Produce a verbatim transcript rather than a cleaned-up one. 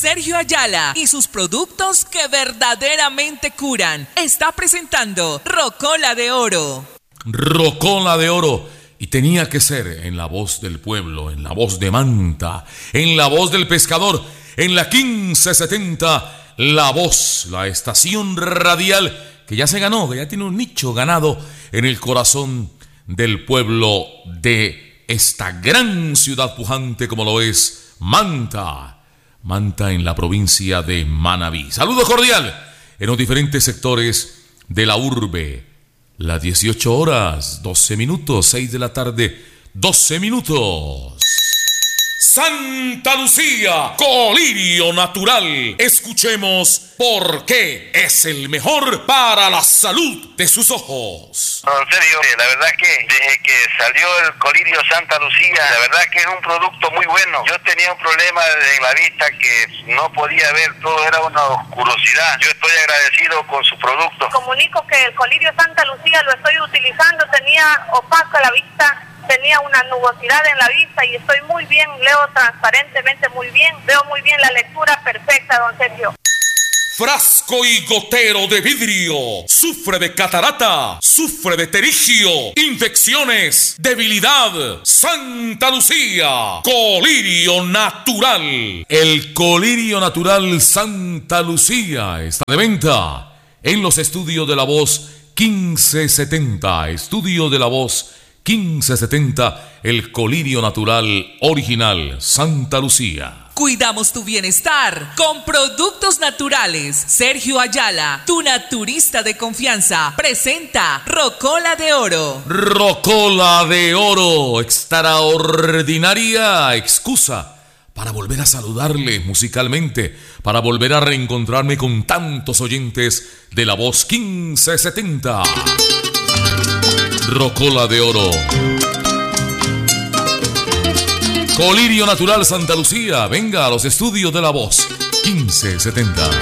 Sergio Ayala y sus productos que verdaderamente curan. Está presentando Rocola de Oro. Rocola de Oro. Y tenía que ser en la voz del pueblo, en la voz de Manta, en la voz del pescador, en la quince setenta, La Voz, la estación radial que ya se ganó, que ya tiene un nicho ganado en el corazón del pueblo de esta gran ciudad pujante como lo es Manta. Manta en la provincia de Manabí. Saludo cordial en los diferentes sectores de la urbe. Las dieciocho horas, doce minutos, seis de la tarde, doce minutos. Santa Lucía, colirio natural. Escuchemos por qué es el mejor para la salud de sus ojos. En serio, la verdad que desde que salió el colirio Santa Lucía, la verdad que es un producto muy bueno. Yo tenía un problema en la vista que no podía ver, todo era una oscurosidad. Yo estoy agradecido con su producto. Comunico que el colirio Santa Lucía lo estoy utilizando, tenía opaca la vista, tenía una nubosidad en la vista y estoy muy bien, leo transparentemente muy bien, veo muy bien la lectura perfecta, don Sergio. Frasco y gotero de vidrio. Sufre de catarata, sufre de terigio, infecciones, debilidad. Santa Lucía, colirio natural. El colirio natural Santa Lucía está de venta en los estudios de La Voz quince setenta. Estudio de La Voz quince setenta, el colirio natural original Santa Lucía. Cuidamos tu bienestar con productos naturales. Sergio Ayala, tu naturista de confianza, presenta Rocola de Oro. Rocola de Oro, extraordinaria excusa para volver a saludarle musicalmente, para volver a reencontrarme con tantos oyentes de La Voz quince setenta. Rocola de Oro. Colirio natural Santa Lucía, venga a los estudios de La Voz quince setenta.